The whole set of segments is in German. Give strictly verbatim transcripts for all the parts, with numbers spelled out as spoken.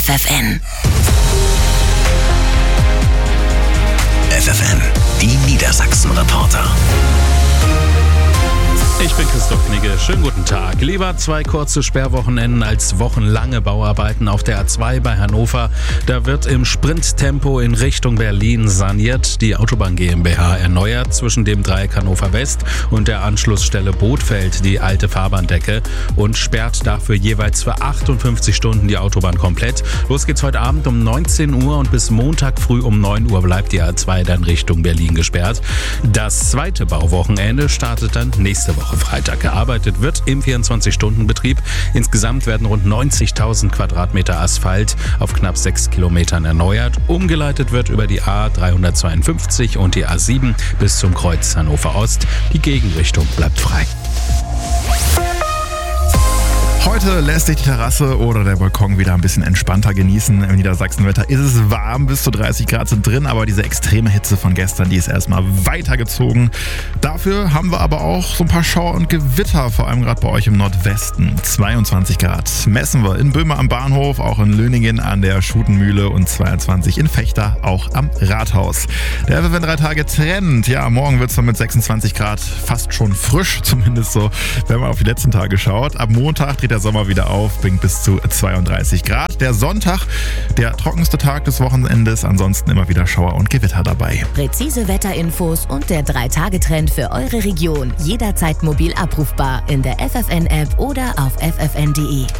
F F N. F F N, die Niedersachsen-Reporter. Ich bin Christoph Knigge, schönen guten Tag. Lieber zwei kurze Sperrwochenenden als wochenlange Bauarbeiten auf der A zwei bei Hannover. Da wird im Sprinttempo in Richtung Berlin saniert. Die Autobahn GmbH erneuert zwischen dem Dreieck Hannover West und der Anschlussstelle Bothfeld die alte Fahrbahndecke und sperrt dafür jeweils für achtundfünfzig Stunden die Autobahn komplett. Los geht's heute Abend um neunzehn Uhr und bis Montag früh um neun Uhr bleibt die A zwei dann Richtung Berlin gesperrt. Das zweite Bauwochenende startet dann nächste Woche Freitag. Gearbeitet wird im vierundzwanzig-Stunden-Betrieb. Insgesamt werden rund neunzigtausend Quadratmeter Asphalt auf knapp sechs Kilometern erneuert. Umgeleitet wird über die A dreihundertzweiundfünfzig und die A sieben bis zum Kreuz Hannover Ost. Die Gegenrichtung bleibt frei. Heute lässt sich die Terrasse oder der Balkon wieder ein bisschen entspannter genießen. Im Niedersachsenwetter ist es warm, bis zu dreißig Grad sind drin, aber diese extreme Hitze von gestern, die ist erstmal weitergezogen. Dafür haben wir aber auch so ein paar Schauer und Gewitter, vor allem gerade bei euch im Nordwesten. zweiundzwanzig Grad messen wir in Böhme am Bahnhof, auch in Löningen an der Schutenmühle und zweiundzwanzig in Vechta, auch am Rathaus. Der F F N drei Tage Trend, ja, morgen wird es dann mit sechsundzwanzig Grad fast schon frisch, zumindest so, wenn man auf die letzten Tage schaut. Ab Montag dreht der Sommer wieder auf, bringt bis zu zweiunddreißig Grad. Der Sonntag, der trockenste Tag des Wochenendes, ansonsten immer wieder Schauer und Gewitter dabei. Präzise Wetterinfos und der drei Tage Trend für eure Region. Jederzeit mobil abrufbar in der F F N-App oder auf f f n punkt d e.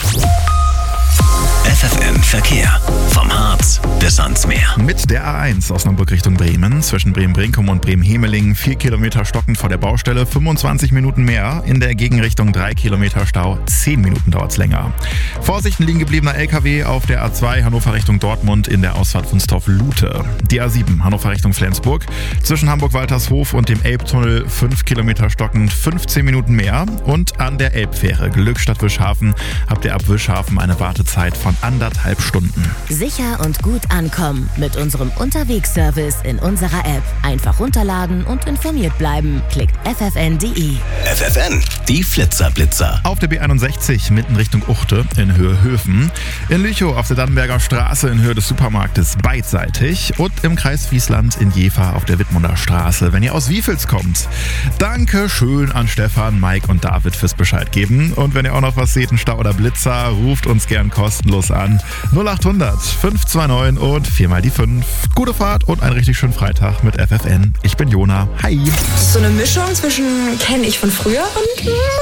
F F N Verkehr. Vom Harz bis ans Meer. Mit der A eins Osnabrück Richtung Bremen, zwischen Bremen-Brinkum und Bremen-Hemeling, vier Kilometer stockend vor der Baustelle, fünfundzwanzig Minuten mehr. In der Gegenrichtung drei Kilometer Stau, zehn Minuten dauert's länger. Vorsicht, ein liegen gebliebener L K W auf der A zwei Hannover Richtung Dortmund in der Ausfahrt von Stoff-Lute. Die A sieben Hannover Richtung Flensburg, zwischen Hamburg-Waltershof und dem Elbtunnel fünf Kilometer stockend, fünfzehn Minuten mehr. Und an der Elbfähre Glückstadt-Wischhafen habt ihr ab Wischhafen eine Wartezeit von anderthalb Stunden. Sicher und gut ankommen mit unserem Unterwegsservice in unserer App. Einfach runterladen und informiert bleiben. Klickt f f n punkt d e. F F N, die Flitzerblitzer. Auf der B einundsechzig mitten Richtung Uchte in Höhe Höfen. In Lüchow auf der Dannenberger Straße in Höhe des Supermarktes beidseitig. Und im Kreis Wiesland in Jever auf der Wittmunder Straße, wenn ihr aus Wiefels kommt. Danke schön an Stefan, Mike und David fürs Bescheid geben. Und wenn ihr auch noch was seht, ein Stau oder Blitzer, ruft uns gern kostenlos an. null achthundert fünf zwei neun und viermal die fünf. Gute Fahrt und einen richtig schönen Freitag mit F F N. Ich bin Jona. Hi. So eine Mischung zwischen kenne ich von früher und